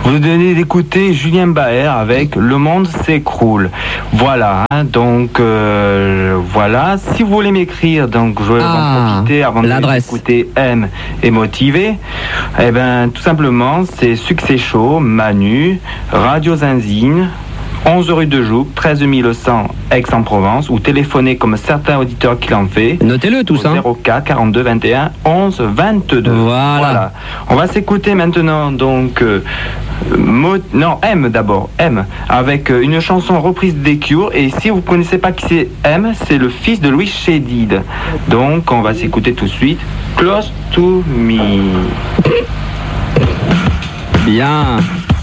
Vous venez d'écouter Julien Baer avec Le Monde s'écroule. Voilà, donc voilà. Si vous voulez m'écrire, donc je vais en profiter avant d'écouter M et motiver. Eh ben, tout simplement, c'est Succès Chaud, Manu, Radio Zinzine, 11 rue de Joux, 13 100 Aix-en-Provence, ou téléphoner comme certains auditeurs qui l'ont fait. Notez-le tout ça. 04 42 21 11 22. Voilà. On va s'écouter maintenant donc M d'abord, M, avec une chanson reprise des Cure. Et si vous ne connaissez pas qui c'est M, c'est le fils de Louis Chédid. Donc on va s'écouter tout de suite Close to Me. Bien.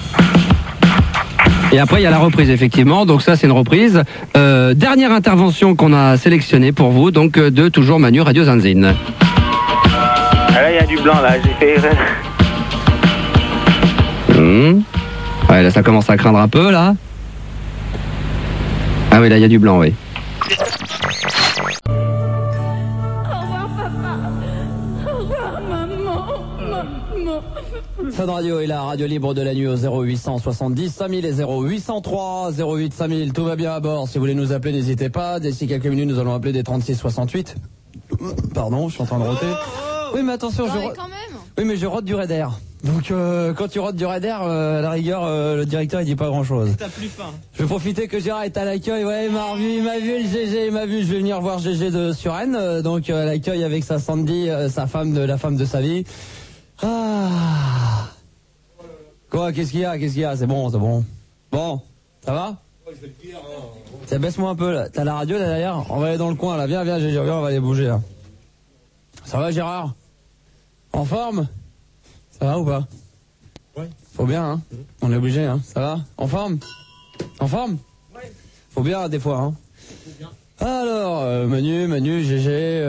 Et après, il y a la reprise, effectivement. Donc ça, c'est une reprise. Dernière intervention qu'on a sélectionnée pour vous, donc de toujours Manu, Radio Zinzine. Ah là, il y a du blanc, là. J'ai fait... Ouais, là, ça commence à craindre un peu, là. Ah oui, là, il y a du blanc, oui. Fun Radio est la radio libre de la nuit au 0870 5000 et 0803 08 5000. Tout va bien à bord. Si vous voulez nous appeler, n'hésitez pas. D'ici quelques minutes, nous allons appeler des 3668. Pardon, je suis en train de roter. Oui, mais attention, quand même. Oui, mais je rote du Red Air. Donc, quand tu rotes du Red Air, à la rigueur, le directeur, il dit pas grand-chose. T'as plus faim. Je vais profiter que Gérard est à l'accueil. Ouais, il m'a vu le GG, il m'a vu. Je vais venir voir GG de Suresnes. Donc, à l'accueil avec sa Sandy, sa femme, la femme de sa vie. Ah. Quoi, qu'est-ce qu'il y a? C'est bon. Bon, ça va? Ouais, je vais le dire. Ça baisse-moi un peu, là. T'as la radio, là, derrière? On va aller dans le coin, là. Viens, GG, viens, on va aller bouger, là. Ça va, Gérard? En forme? Ça va ou pas? Ouais. Faut bien, hein? On est obligé, hein? Ça va? En forme? Ouais. Faut bien, des fois, hein? Faut bien. Alors, Manu, GG,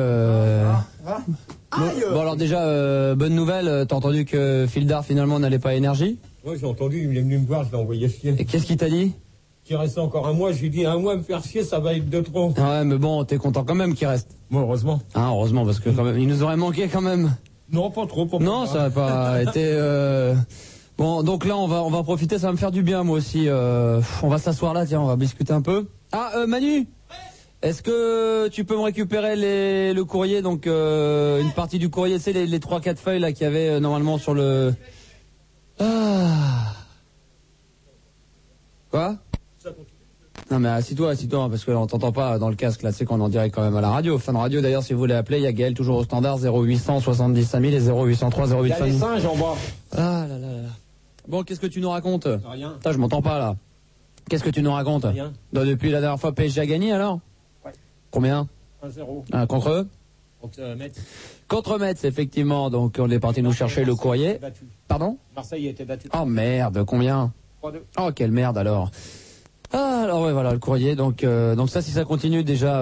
Bon, alors déjà, bonne nouvelle, t'as entendu que Fildar finalement n'allait pas à Énergie? Ouais, j'ai entendu, il est venu me voir, je l'ai envoyé chier. Et qu'est-ce qu'il t'a dit? Qu'il restait encore un mois, j'ai dit un mois me faire chier, ça va être de trop. Ouais, mais bon, t'es content quand même qu'il reste. Moi, heureusement. Ah, heureusement, parce que quand même, il nous aurait manqué quand même. Non, pas trop, Non, ça n'a pas été... Bon, donc là, on va profiter, ça va me faire du bien, moi aussi. On va s'asseoir là, tiens, on va discuter un peu. Ah, Manu, est-ce que tu peux me récupérer le courrier, donc une partie du courrier, tu sais, les 3-4 feuilles là qu'il y avait normalement sur le... Ah. Quoi? Non mais assis-toi, parce qu'on t'entend pas dans le casque là, c'est qu'on est en direct quand même à la radio. Fun Radio d'ailleurs, si vous voulez appeler, il y a Gaël toujours au standard 0800 70 5000 et 0803 08 5000. Il y a des singes en bas. Ah là là là. Bon, qu'est-ce que tu nous racontes? Rien. Putain, je m'entends pas là. Qu'est-ce que tu nous racontes? Rien. Donc, depuis la dernière fois, PSG a gagné alors? Ouais. Combien? 1-0. Contre eux? Metz. Contre Metz, effectivement. Donc on est parti nous chercher le courrier. Pardon? Marseille a été battu. Oh merde, combien? 3-2. Oh quelle merde alors. Ah, alors ouais, voilà le courrier. Donc ça, si ça continue déjà.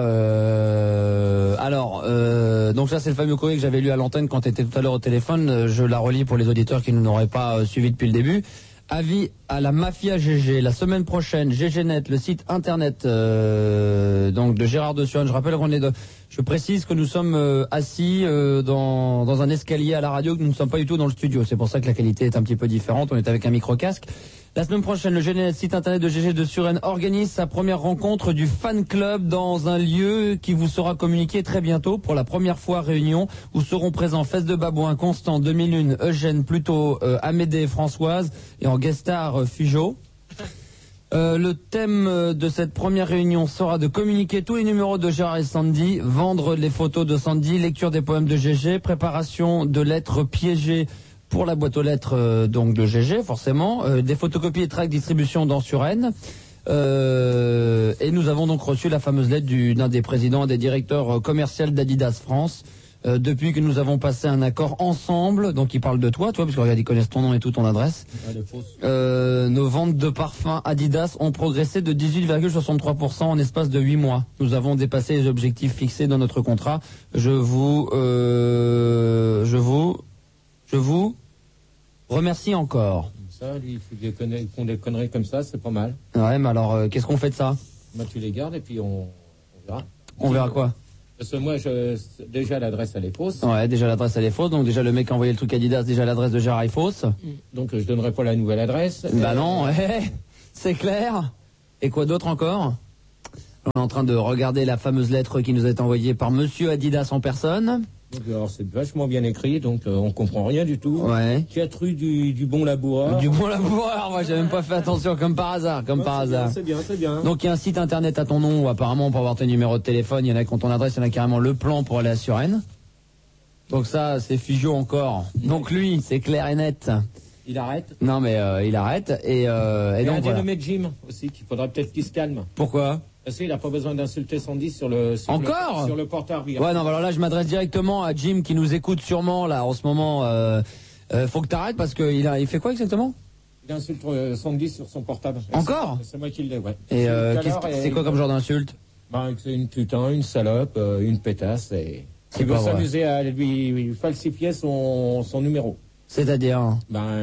Donc ça, c'est le fameux courrier que j'avais lu à l'antenne quand tu étais tout à l'heure au téléphone. Je la relis pour les auditeurs qui ne n'auraient pas suivi depuis le début. Avis à la mafia GG. La semaine prochaine, GGNet, le site internet donc de Gérard de Suresnes. Je rappelle qu'on je précise que nous sommes assis dans un escalier à la radio, que nous ne sommes pas du tout dans le studio. C'est pour ça que la qualité est un petit peu différente. On est avec un micro-casque. La semaine prochaine, le GGNet, site internet de GG de Suresnes, organise sa première rencontre du fan club dans un lieu qui vous sera communiqué très bientôt. Pour la première fois, réunion où seront présents Fesse de Babouin, Constant, 2001, Eugène, Pluto, Amédée, Françoise et en guest star Figeaud. Le thème de cette première réunion sera de communiquer tous les numéros de Gérard et Sandy, vendre les photos de Sandy, lecture des poèmes de GG, préparation de lettres piégées pour la boîte aux lettres donc de GG, forcément, des photocopies et tracts distribution dans Suresnes. Et nous avons donc reçu la fameuse lettre d'un des présidents et des directeurs commerciaux d'Adidas France. Depuis que nous avons passé un accord ensemble, donc il parle de toi, parce que regarde, ils connaissent ton nom et tout, ton adresse. Nos ventes de parfums Adidas ont progressé de 18,63% en espace de 8 mois. Nous avons dépassé les objectifs fixés dans notre contrat. Je vous remercie encore. Ça, il faut qu'on des conneries comme ça, c'est pas mal. Ouais, mais alors, qu'est-ce qu'on fait de ça? Bah, tu les gardes et puis on verra. On verra quoi? Parce que moi, déjà l'adresse elle est fausse. Ouais, déjà l'adresse elle est fausse, donc déjà le mec qui a envoyé le truc Adidas, déjà l'adresse de Gérard est fausse. Donc je donnerai pas la nouvelle adresse. Bah non, c'est clair. Et quoi d'autre encore? On est en train de regarder la fameuse lettre qui nous a été envoyée par Monsieur Adidas en personne. Donc, alors c'est vachement bien écrit, donc on comprend rien du tout. Ouais. Qui a tru du bon laboureur. Du bon laboureur, moi j'ai même pas fait attention, comme par hasard, C'est bien, c'est bien. Donc il y a un site internet à ton nom où apparemment pour avoir tes numéros de téléphone, il y en a qui ont ton adresse, il y en a carrément le plan pour aller à Suresnes. Donc ça, c'est Fugio encore. Donc lui, c'est clair et net. Il arrête. Non mais il arrête et donc un voilà. dénommé Jim aussi, qu'il faudra peut-être qu'il se calme. Pourquoi? Parce qu'il n'a pas besoin d'insulter 110 sur le portable. Ouais, non, alors là, je m'adresse directement à Jim qui nous écoute sûrement, là, en ce moment. Faut que t'arrêtes parce il fait quoi exactement? Il insulte 110 sur son portable. Encore? C'est moi qui l'ai, ouais. Et c'est quoi comme genre d'insulte? Bah, c'est une putain, une salope, une pétasse, et C'est il veut pas vrai. s'amuser à lui falsifier son numéro. C'est-à-dire?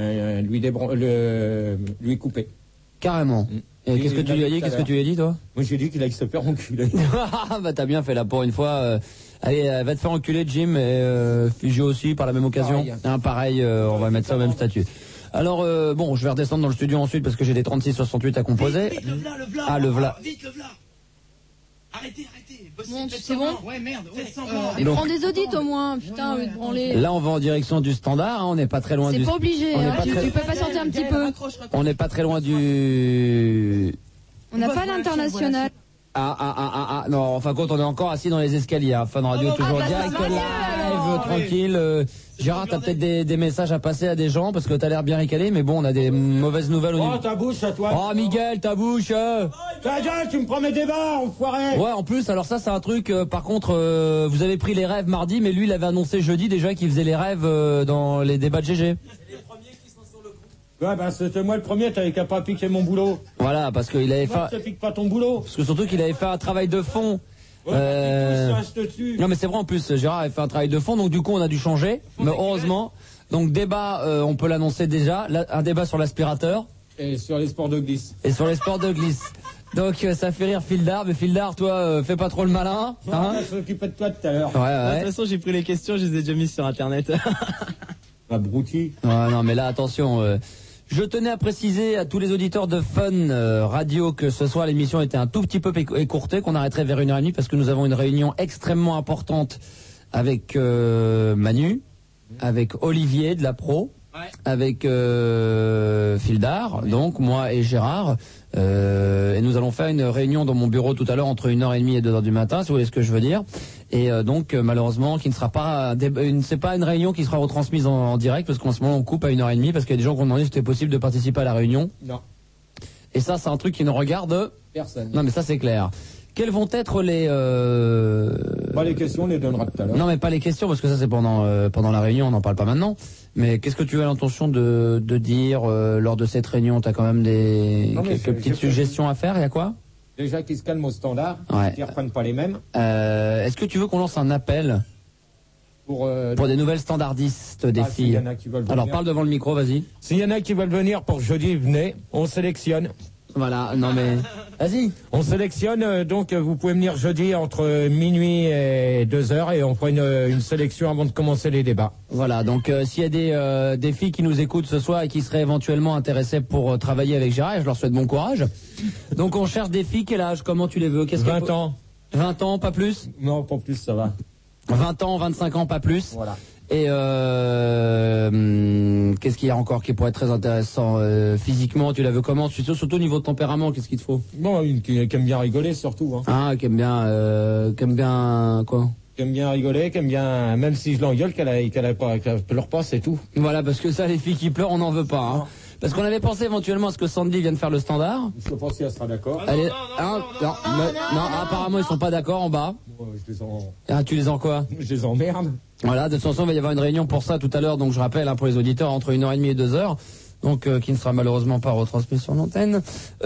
Lui couper. Carrément. Et qu'est-ce que tu lui as dit? Qu'est-ce que tu lui as dit, toi? Moi, j'ai dit qu'il allait se faire enculer. Bah, t'as bien fait là pour une fois. Allez, va te faire enculer, Jim, et Fugio aussi, par la même occasion. Pareil, on va mettre ça au même statut. Alors, bon, je vais redescendre dans le studio ensuite parce que j'ai des 36-68 à composer. Vite, le v'là. Ah, le v'là. Vite, le v'là. Arrêtez. Bon, c'est bon. Ouais, merde. Donc, Prends des audits au moins, putain, de branler. là, on va en direction du standard, hein, on n'est pas très loin C'est du... pas obligé, on est hein, pas tu très- peux patienter un petit peu. On n'est pas très loin du... On n'a pas l'international. Non, en fin de compte, on est encore assis dans les escaliers. Hein. Fun Radio, toujours bah, ça direct, va bien, live, alors. tranquille. Gérard, t'as peut-être des messages à passer à des gens parce que t'as l'air bien récalé, mais bon, on a des mauvaises nouvelles au niveau... Ta bouche à toi. Oh, Miguel, ta bouche Ta gueule, tu me prends mes débats, enfoiré. Ouais, en plus, alors ça, c'est un truc, par contre, vous avez pris les rêves mardi, mais lui, il avait annoncé jeudi déjà qu'il faisait les rêves dans les débats de GG. Ouais, bah, c'était moi le premier, t'avais qu'à pas piquer mon boulot. Voilà, parce qu'il avait Moi, fait... je te pique pas ton boulot. Parce que surtout qu'il avait fait un travail de fond. Ouais, tu restes dessus. Non mais c'est vrai en plus, Gérard avait fait un travail de fond, donc du coup on a dû changer, mais heureusement. Donc débat, on peut l'annoncer déjà, un débat sur l'aspirateur. Et sur les sports de glisse. Et sur les sports de glisse. Donc ça fait rire Fildar, mais Fildar, toi, fais pas trop le malin. Hein, Je m'occupais de toi tout à l'heure. ouais. De toute façon, j'ai pris les questions, je les ai déjà mises sur Internet. Abruti. Ouais, non mais là attention. Je tenais à préciser à tous les auditeurs de Fun Radio que ce soir l'émission était un tout petit peu écourtée, qu'on arrêterait vers 1h30 parce que nous avons une réunion extrêmement importante avec Manu, avec Olivier de la Pro, avec Fildar, donc moi et Gérard. Et nous allons faire une réunion dans mon bureau tout à l'heure entre 1h30 et 2h du matin, si vous voyez ce que je veux dire. Et donc malheureusement qui ne sera pas c'est pas une réunion qui sera retransmise en direct parce qu'en ce moment on coupe à 1h30 parce qu'il y a des gens qui ont demandé si c'était possible de participer à la réunion. Non. Et ça c'est un truc qui ne regarde Personne. Non mais ça c'est clair. Quelles vont être les les questions on les donnera tout à l'heure. Non mais pas les questions parce que ça c'est pendant la réunion, on n'en parle pas maintenant. Mais qu'est-ce que tu as l'intention de dire lors de cette réunion? T'as quand même quelques petites suggestions à faire, il y a quoi? Déjà qu'ils se calment au standard, Ouais. qu'ils ne reprennent pas les mêmes. Est-ce que tu veux qu'on lance un appel pour des nouvelles standardistes des s'il filles? y en a qui veulent venir. Alors parle devant le micro, vas-y. S'il y en a qui veulent venir pour jeudi, venez, on sélectionne. Voilà, non mais... Vas-y. On sélectionne, donc vous pouvez venir jeudi entre minuit et 2h et on fera une sélection avant de commencer les débats. Voilà, donc s'il y a des filles qui nous écoutent ce soir et qui seraient éventuellement intéressées pour travailler avec Gérard, je leur souhaite bon courage. Donc on cherche des filles, quel âge? Comment tu les veux? 20 ans. 20 ans, pas plus? Non, pas plus, ça va. 20 ans, 25 ans, pas plus. Voilà. Et qu'est-ce qu'il y a encore qui pourrait être très intéressant physiquement? Tu la veux comment? Surtout au niveau de tempérament, qu'est-ce qu'il te faut? Bon, une qui aime bien rigoler surtout. Hein. Ah, qui aime bien quoi? Qui aime bien rigoler, qui aime bien, même si je l'engueule, qu'elle pleure pas, c'est tout. Voilà, parce que ça, les filles qui pleurent, on n'en veut pas. Hein. Parce qu'on avait pensé éventuellement à ce que Sandy vienne faire le standard. Je pense qu'elle sera d'accord. Non, apparemment ils sont pas d'accord en bas. Je les en... Ah, tu les en quoi? Je les emmerde. Voilà, de toute façon, il va y avoir une réunion pour ça tout à l'heure, donc je rappelle pour les auditeurs entre 1h30 et 2h, donc qui ne sera malheureusement pas retransmis sur l'antenne.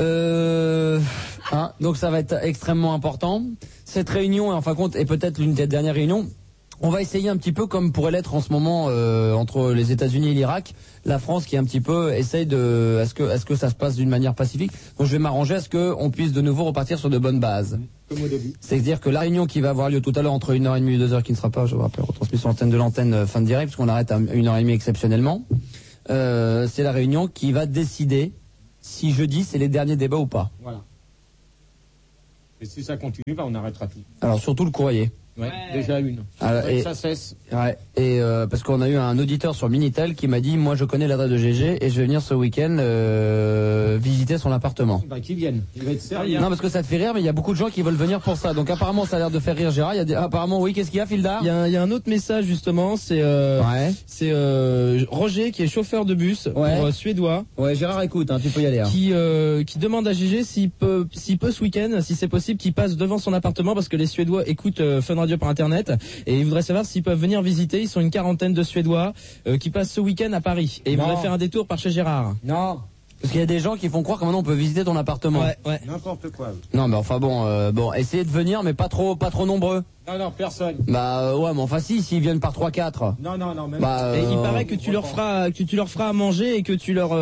Donc ça va être extrêmement important. Cette réunion, en fin de compte, est peut-être l'une des dernières réunions. On va essayer un petit peu comme pourrait l'être en ce moment entre les États-Unis et l'Irak, la France qui un petit peu essaye est-ce que ça se passe d'une manière pacifique. Donc je vais m'arranger à ce qu'on puisse de nouveau repartir sur de bonnes bases. comme au début. C'est-à-dire que la réunion qui va avoir lieu tout à l'heure entre 1h30 et 2h, qui ne sera pas, je vous rappelle, retransmise sur l'antenne de l'antenne fin de direct, parce qu'on arrête à 1h30 exceptionnellement, c'est la réunion qui va décider si jeudi c'est les derniers débats ou pas. Voilà. Et si ça continue, on arrêtera tout. Alors surtout le courrier. Ouais, déjà une. Et ça cesse. Ouais, et parce qu'on a eu un auditeur sur Minitel qui m'a dit, moi je connais l'adresse de GG et je vais venir ce week-end visiter son appartement. Bah qui viennent, il va être sérieux. Non, parce que ça te fait rire, mais il y a beaucoup de gens qui veulent venir pour ça. Donc apparemment ça a l'air de faire rire Gérard. Apparemment oui, qu'est-ce qu'il y a, Fildar? Il y a un autre message justement, c'est Roger qui est chauffeur de bus pour suédois. Ouais, Gérard écoute, tu peux y aller. Qui demande à GG s'il peut ce week-end, si c'est possible, qu'il passe devant son appartement parce que les Suédois écoutent Fun Radio par internet et ils voudraient savoir s'ils peuvent venir visiter. Ils sont une quarantaine de Suédois qui passent ce week-end à Paris et ils voudraient faire un détour par chez Gérard. Non. Parce qu'il y a des gens qui font croire que maintenant on peut visiter ton appartement. Ouais. N'importe quoi. Non, mais enfin bon, essayez de venir, mais pas trop nombreux. Non, personne. Bah ouais, mais enfin s'ils viennent par 3-4. Non, même. Et il paraît que tu leur feras à manger et que tu leur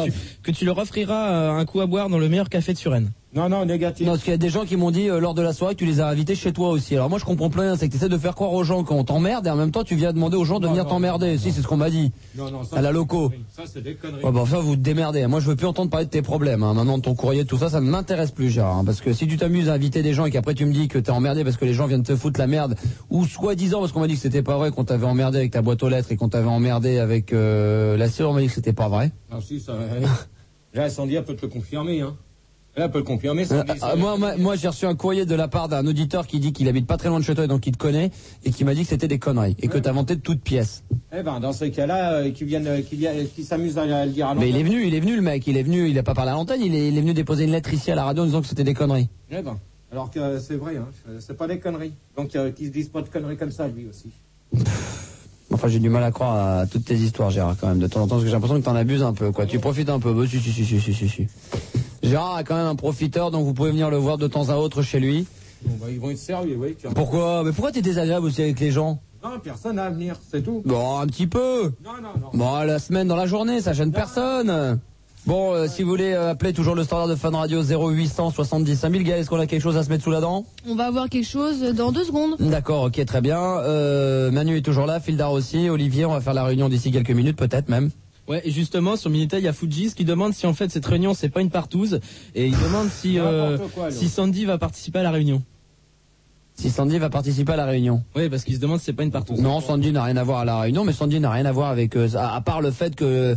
offriras un coup à boire dans le meilleur café de Suresnes. Non, négatif. Non, parce qu'il y a des gens qui m'ont dit lors de la soirée que tu les as invités chez toi aussi. Alors moi je comprends plus rien, c'est que tu essaies de faire croire aux gens qu'on t'emmerde et en même temps tu viens demander aux gens de venir t'emmerder. Si, c'est ce qu'on m'a dit. Non, ça, à la loco. Ça c'est des conneries. Ouais, bah enfin vous te démerdez. Moi je veux plus entendre parler de tes problèmes. Maintenant de ton courrier, tout ça, ça ne m'intéresse plus, Gérard. Parce que si tu t'amuses à inviter des gens et qu'après tu me dis que t'es emmerdé parce que les gens viennent te foutre la merde, ou soi-disant parce qu'on m'a dit que c'était pas vrai, qu'on t'avait emmerdé avec ta boîte aux lettres et qu'on t'avait emmerdé avec la sœur, on m'a dit que c'était pas vrai. Ah si, ça. Là, Sandy peut te le confirmer, hein. Là, peut le confirmer. Moi, j'ai reçu un courrier de la part d'un auditeur qui dit qu'il habite pas très loin de chez toi et donc il te connaît et qui m'a dit que c'était des conneries et que t'as inventé de toutes pièces. Eh ben, dans ce cas-là, qui s'amuse à le dire à l'antenne. Mais il est venu le mec, il a pas parlé à l'antenne, il est venu déposer une lettre ici à la radio en disant que c'était des conneries. Eh ben, alors que c'est vrai, hein, c'est pas des conneries. Donc, qu'ils se disent pas de conneries comme ça, lui aussi. Enfin, j'ai du mal à croire à toutes tes histoires, Gérard, quand même, de temps en temps, parce que j'ai l'impression que t'en abuses un peu, quoi. Tu profites un peu. Bah, si. Gérard est quand même un profiteur, donc vous pouvez venir le voir de temps à autre chez lui. Bon, bah, ils vont être sérieux, oui. Pourquoi? Mais pourquoi t'es désagréable aussi avec les gens? Non, personne à venir, c'est tout. Bon, un petit peu. Non. Bon, la semaine dans la journée, ça gêne personne. Bon, si vous voulez appeler toujours le standard de Fun Radio 0800 70 5000, Gaël, est-ce qu'on a quelque chose à se mettre sous la dent? On va avoir quelque chose dans 2 secondes. D'accord, ok, très bien. Manu est toujours là, Fildar aussi, Olivier, on va faire la réunion d'ici quelques minutes peut-être même. Ouais, et justement, sur Minitel, il y a Fujis qui demande si en fait cette réunion c'est pas une partouze et il demande si Sandy va participer à la réunion. Si Sandy va participer à la réunion. Oui, parce qu'il se demande si c'est pas une partouze. Non, Sandy n'a rien à voir à la réunion, mais Sandy n'a rien à voir avec à part le fait que...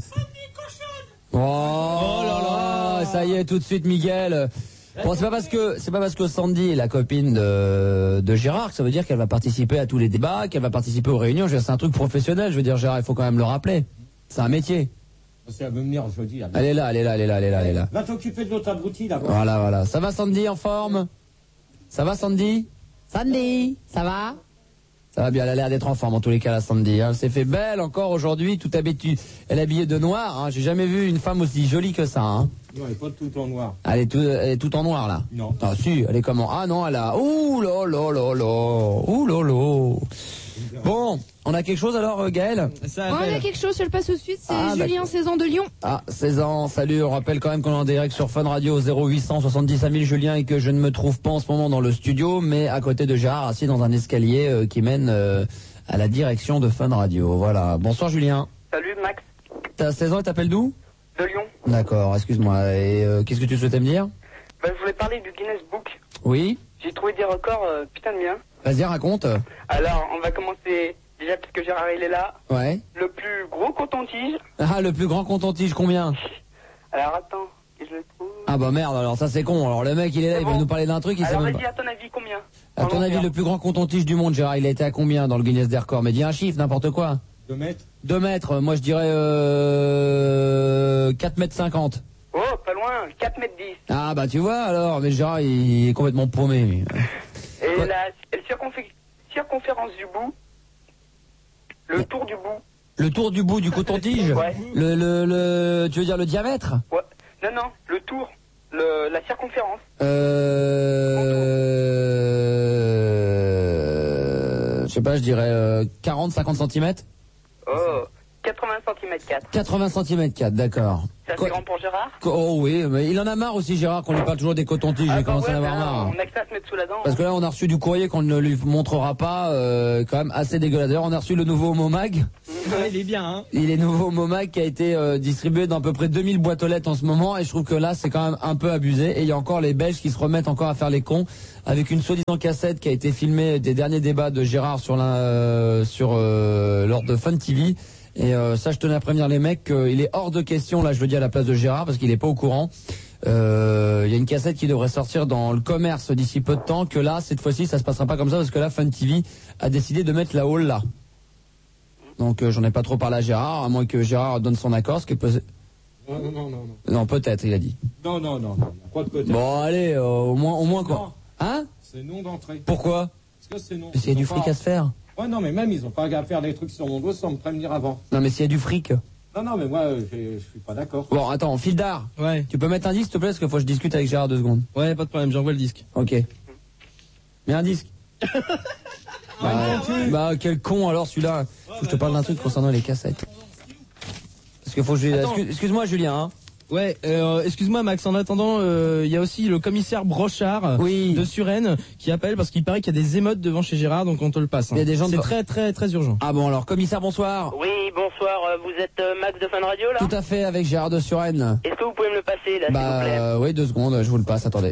Oh là là, ça y est, tout de suite, Miguel. Bon, c'est pas parce que Sandy est la copine de Gérard que ça veut dire qu'elle va participer à tous les débats, qu'elle va participer aux réunions. Je veux dire, c'est un truc professionnel. Je veux dire, Gérard, il faut quand même le rappeler. C'est un métier. Parce qu'elle veut venir jeudi. Elle est là. Va t'occuper de l'autre abruti, là. Voilà. Ça va, Sandy, en forme? Ça va, Sandy? Sandy, ça va? Ça va bien, elle a l'air d'être en forme en tous les cas, la Sandy. Elle s'est fait belle encore aujourd'hui, toute habituée. Elle est habillée de noir. J'ai jamais vu une femme aussi jolie que ça. Non, elle est pas tout en noir. Elle est tout en noir là. Non. Ah si, elle est comment? Ah non, elle a. Ouh là là là là. Ouh là là. Bon, on a quelque chose alors, Gaël? On a quelque chose, je le passe tout de suite, c'est Julien, 16 ans de Lyon. Ah, 16 ans, salut, on rappelle quand même qu'on est en direct sur Fun Radio 0800 70 5000 Julien et que je ne me trouve pas en ce moment dans le studio, mais à côté de Gérard, assis dans un escalier qui mène à la direction de Fun Radio. Voilà, bonsoir Julien. Salut Max. T'as 16 ans et t'appelles d'où? De Lyon. D'accord, excuse-moi, et qu'est-ce que tu souhaitais me dire? Je voulais parler du Guinness Book. Oui. J'ai trouvé des records putain de bien. Vas-y, raconte. Alors, on va commencer déjà parce que Gérard il est là. Ouais. Le plus gros coton-tige. Ah, le plus grand coton-tige, combien? Alors attends, que je le trouve. Ah bah merde, alors ça c'est con. Alors le mec il est là, il va nous parler d'un truc, il alors sait même vas-y, pas. à ton avis combien? À ton avis, le plus grand coton-tige du monde, Gérard, il a été à combien dans le Guinness des records? Mais dis un chiffre, n'importe quoi. 2 mètres. 2 mètres, moi je dirais 4 mètres 50. Oh, pas loin, 4 mètres 10. Ah bah tu vois alors, mais Gérard il est complètement paumé. Lui. Et la circonférence du bout, le tour du bout. Le tour du bout du coton-tige? Ouais. Tu veux dire le diamètre? Ouais. Non, le tour, la circonférence. Je sais pas, je dirais 40-50 cm. Oh, 80 80 cm4. 80 cm4, d'accord. C'est assez grand pour Gérard? Oh oui, mais il en a marre aussi, Gérard, qu'on lui parle toujours des cotons-tiges. J'ai commencé à en avoir marre. On a que ça à se mettre sous la dent. Parce que là, on a reçu du courrier qu'on ne lui montrera pas, quand même assez dégueulasse. D'ailleurs, on a reçu le nouveau Momag. Ouais, il est bien, hein. Il est nouveau Momag qui a été distribué dans à peu près 2000 boîtes aux lettres en ce moment. Et je trouve que là, c'est quand même un peu abusé. Et il y a encore les Belges qui se remettent encore à faire les cons avec une soi-disant cassette qui a été filmée des derniers débats de Gérard lors de Fun TV. Et ça, je tenais à prévenir les mecs qu'il est hors de question, là, je le dis à la place de Gérard, parce qu'il est pas au courant. Il y a une cassette qui devrait sortir dans le commerce d'ici peu de temps, que là, cette fois-ci, ça se passera pas comme ça, parce que là, Fun TV a décidé de mettre la hall là. Donc, j'en ai pas trop parlé à Gérard, à moins que Gérard donne son accord, ce qui est possible. Non. Non, peut-être, il a dit. Non. Pas de peut-être. Bon, allez, au moins quoi. Non. Hein? C'est non d'entrée. Pourquoi? Parce que c'est non. Parce qu'il y a du fric à se faire. Ouais, non, mais même, ils ont pas qu'à faire des trucs sur mon dos sans me prévenir avant. Non, mais s'il y a du fric. Non, mais moi, je suis pas d'accord. Bon, attends, fil d'art. Ouais. Tu peux mettre un disque, s'il te plaît, parce qu'il faut que je discute avec Gérard 2 secondes. Ouais, pas de problème, j'envoie le disque. Ok. Mets un disque. Bah, quel con alors celui-là. Faut que je te parle d'un truc concernant les cassettes. Parce que faut que je... Excuse-moi, Julien, hein. Ouais, excuse-moi Max, en attendant, il y a aussi le commissaire Brochard de Suresnes qui appelle parce qu'il paraît qu'il y a des émeutes devant chez Gérard, donc on te le passe. Hein. Il y a des gens. C'est très urgent. Ah bon, alors commissaire, bonsoir. Oui, bonsoir, vous êtes Max de Fun Radio là? Tout à fait, avec Gérard de Suresnes. Est-ce que vous pouvez me le passer là, s'il vous plaît? Oui, 2 secondes, je vous le passe, attendez.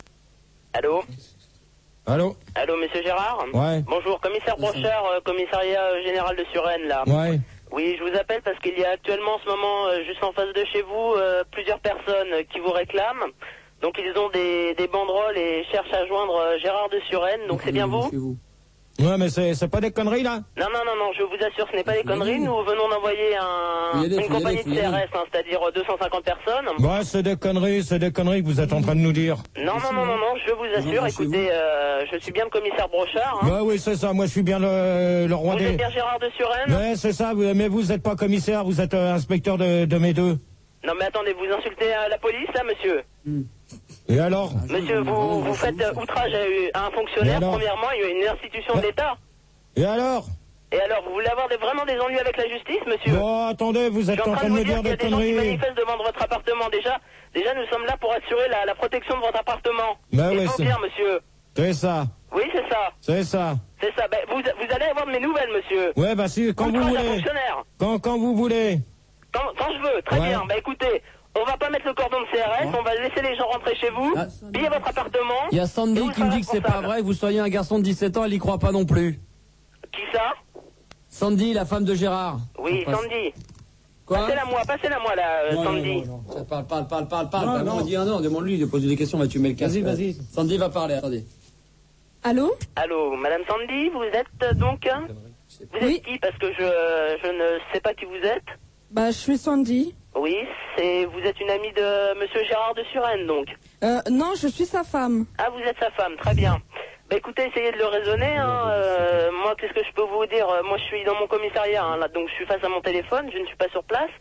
Allô? Allô, monsieur Gérard? Ouais. Bonjour, commissaire Brochard, commissariat général de Suresnes là. Ouais. Oui, je vous appelle parce qu'il y a actuellement en ce moment, juste en face de chez vous, plusieurs personnes qui vous réclament. Donc ils ont des banderoles et cherchent à joindre Gérard de Suresnes. Donc c'est bien vous? Ouais, mais c'est pas des conneries, là? Non, je vous assure, ce n'est pas des conneries. Nous venons d'envoyer une compagnie de CRS, hein, c'est-à-dire 250 personnes. Ouais, c'est des conneries que vous êtes en train de nous dire. Non, je vous assure. Écoutez, je suis bien le commissaire Brochard. Hein. Bah oui, c'est ça, moi je suis bien le roi Vous des... êtes bien Gérard de Suresnes? Ouais, c'est ça, mais vous êtes pas commissaire, vous êtes inspecteur de mes deux. Non, mais attendez, vous insultez la police, là, monsieur? Et alors? Monsieur, vous faites outrage à un fonctionnaire. Premièrement, il y a une institution de l'État. Et alors? Et alors, vous voulez avoir vraiment des ennuis avec la justice, monsieur? Bon, attendez, vous êtes en train de me dire des conneries. Il y a des gens qui manifestent devant votre appartement. Déjà, nous sommes là pour assurer la protection de votre appartement. Bah Il oui, faut bien, monsieur. C'est ça. Oui, c'est ça. C'est ça. C'est ça. Ben, vous allez avoir de mes nouvelles, monsieur. Ouais, bah si, quand vous voulez. Quand vous voulez. Quand je veux. Très bien. Bah écoutez, on va pas mettre le cordon de CRS, on va laisser les gens rentrer chez vous, piller votre appartement. Il y a Sandy qui me dit que c'est pas vrai, que vous soyez un garçon de 17 ans, elle y croit pas non plus. Qui ça? Sandy, la femme de Gérard. Oui, Sandy. Quoi? Passez-la moi là, Sandy. Non. Parle. Non, dis un nom, demande-lui de poser des questions, tu mets le casque. Vas-y. Sandy va parler, attendez. Allô, madame Sandy, vous êtes donc... Vous êtes qui? Parce que je ne sais pas qui vous êtes. Bah, je suis Sandy. Oui, vous êtes une amie de monsieur Gérard de Suresnes, donc. Non, je suis sa femme. Ah, vous êtes sa femme, très bien. Bah écoutez, essayez de le raisonner, hein. Moi, qu'est-ce que je peux vous dire? Moi, je suis dans mon commissariat, hein, là, donc je suis face à mon téléphone, je ne suis pas sur place.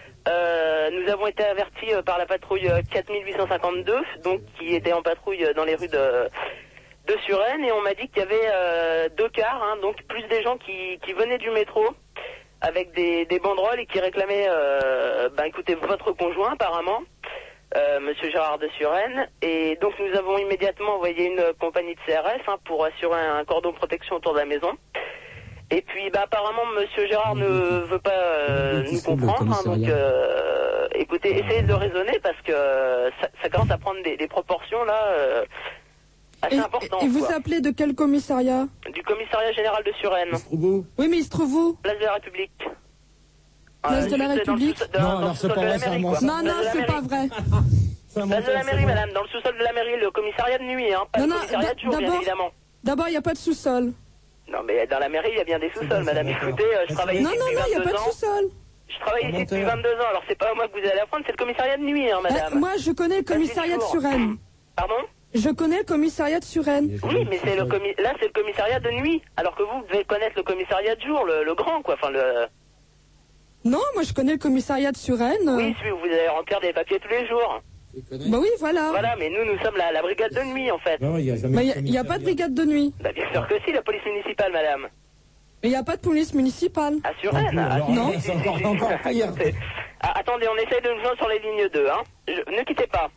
Nous avons été avertis par la patrouille 4852, donc qui était en patrouille dans les rues de Suresnes, et on m'a dit qu'il y avait 2 cars, hein, donc plus des gens qui venaient du métro avec des banderoles et qui réclamaient, écoutez, votre conjoint apparemment, monsieur Gérard de Suresnes, et donc nous avons immédiatement envoyé une compagnie de CRS, hein, pour assurer un cordon de protection autour de la maison. Et puis apparemment monsieur Gérard ne veut pas nous comprendre, hein, donc écoutez, essayez de le raisonner parce que ça commence à prendre des proportions là assez importantes. Et vous appelez de quel commissariat? Du commissariat général de Suresnes. Oui, mais il se trouve où? Place de la République. Place de la République? Non, alors c'est pas vrai, c'est un mensonge. Non, c'est pas vrai. Place de la mairie, madame, dans le sous-sol de la mairie, le commissariat de nuit, hein, pas le commissariat de jour, bien évidemment. D'abord, il n'y a pas de sous-sol. Non, mais dans la mairie, il y a bien des sous-sols, madame. Écoutez, je travaille ici depuis 22 ans. Non, il n'y a pas de sous-sol. Je travaille ici depuis 22 ans, alors c'est pas à moi que vous allez apprendre, c'est le commissariat de nuit, hein, madame. Moi, je connais le commissariat de Suresnes. Pardon? Je connais le commissariat de Suresnes. Oui, mais là, c'est le commissariat de nuit, alors que vous devez connaître le commissariat de jour, le grand, quoi, enfin le... Non, moi je connais le commissariat de Suresnes. Oui, celui où vous allez remplir des papiers tous les jours. Bah oui, voilà. Voilà, mais nous sommes la brigade de nuit, en fait. Non, il n'y a jamais. Il n'y a pas de brigade de nuit. Bah bien sûr que si, la police municipale, madame. Mais il n'y a pas de police municipale. À Suresnes? Non. C'est encore pire. Attendez, on essaye de nous joindre sur les lignes 2, hein. Ne quittez pas.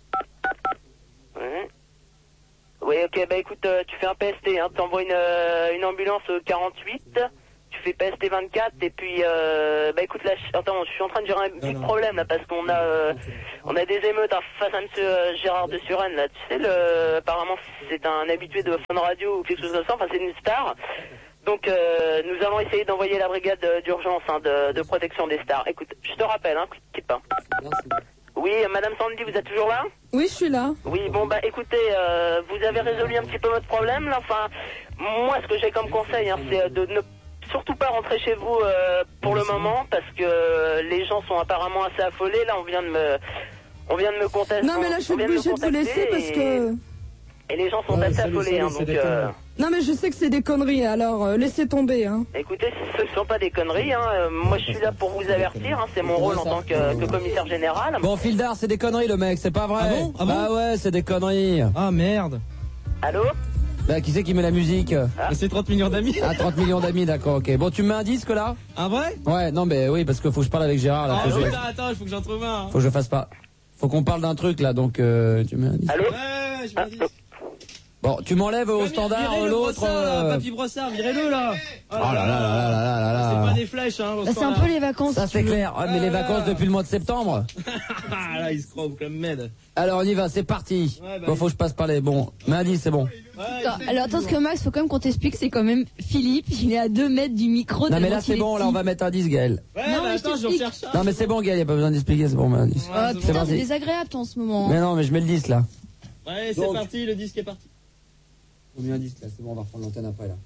Oui, ok, bah écoute, tu fais un PST, hein. T'envoies une ambulance 48, tu fais PST 24, et puis, bah écoute, là, attends, je suis en train de gérer un petit problème, là, parce qu'on a des émeutes face à monsieur Gérard de Suresnes, là. Tu sais, apparemment, c'est un habitué de Fun Radio ou quelque chose comme ça, enfin, c'est une star. Donc, nous allons essayer d'envoyer la brigade d'urgence, hein, de protection des stars. Écoute, je te rappelle, hein, quitte pas. Oui, Madame Sandy, vous êtes toujours là? Oui, je suis là. Oui, bon, bah écoutez, vous avez résolu un petit peu votre problème, là. Enfin, moi, ce que j'ai comme conseil, hein, c'est de ne surtout pas rentrer chez vous pour le moment, parce que les gens sont apparemment assez affolés. Là, on vient de me contester. Non, mais là, je suis obligée de vous laisser parce que... Et les gens sont assez affolés, hein, donc... Non, mais je sais que c'est des conneries, alors laissez tomber, hein. Écoutez, ce ne sont pas des conneries, hein. Moi, je suis là pour vous avertir, hein. C'est mon rôle en tant que commissaire général. Bon, Fildar, c'est des conneries, le mec, c'est pas vrai. Ah bon? Bah ouais, c'est des conneries. Ah merde. Allô? Bah, qui c'est qui met la musique? C'est 30 millions d'amis. Ah, 30 millions d'amis, d'accord, ok. Bon, tu me mets un disque, là? Un vrai? Ouais, non, mais oui, parce que faut que je parle avec Gérard, là. Attends, il faut que j'en trouve un. Faut que je fasse pas. Faut qu'on parle d'un truc, là, donc, tu mets un disque. Allô? Ouais, je me dis. Bon, tu m'enlèves au standard l'autre. Papy Brossard, virez-le là. Oh là là là là là là. C'est pas des flèches, hein. Bah, c'est un peu les vacances. Ça c'est clair. Ouais, mais les vacances depuis le mois de septembre. Ah là, il se croit comme med. Alors on y va, c'est parti. Ouais, bah, bon, faut que je passe par les bons. Lundi, c'est bon. Alors attends, ce que Max, faut quand même qu'on t'explique, c'est quand même Philippe, il est à 2 mètres du micro. Non mais là c'est bon, là on va mettre un 10 Gaël. Ouais, Non, bah mais attends, je je t'explique. recherche ça. Non mais c'est bon Gaël, y a pas besoin d'expliquer, c'est bon, mais un 10. Ah, C'est putain, c'est parti. désagréable toi, en ce moment. Mais non, mais je mets le 10 là. Ouais, c'est Donc. parti, le disque est parti. On met un 10 là, c'est bon, on va reprendre l'antenne après là.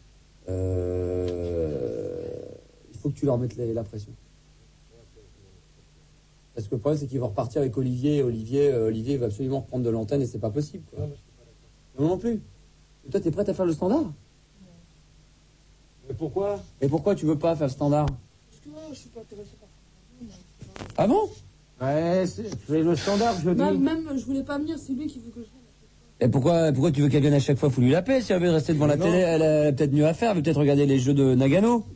Il faut que tu leur mettes la pression. Parce que le problème c'est qu'ils vont repartir avec Olivier. Olivier va absolument reprendre de l'antenne et c'est pas possible, quoi. Non plus. Et toi t'es prête à faire le standard? Mais pourquoi? Et pourquoi tu veux pas faire le standard? Parce que je suis pas intéressée par Ah bon? Ouais, c'est le standard, je dis. Même, je voulais pas venir, c'est lui qui veut que je vienne. Et pourquoi tu veux qu'elle vienne à chaque fois? Faut lui la paix. Si elle veut rester devant la télé, elle a peut-être mieux à faire. Elle veut peut-être regarder les jeux de Nagano.